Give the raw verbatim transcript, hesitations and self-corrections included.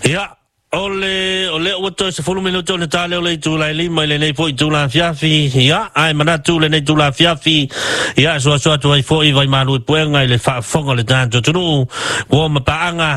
Ja, ole ole o to se fulu minuto na tale ole tu lai lima le nei foi tu la fiafi ya ai mana tu le nei tu la fiafi ya so so tu ai foi vai malu puenga le fa fonga le tanto tu no wo ma paanga